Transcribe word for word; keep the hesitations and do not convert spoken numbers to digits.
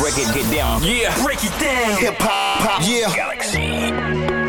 Break it, get down. Yeah, break it down. Hip hop, pop, yeah. Galaxy.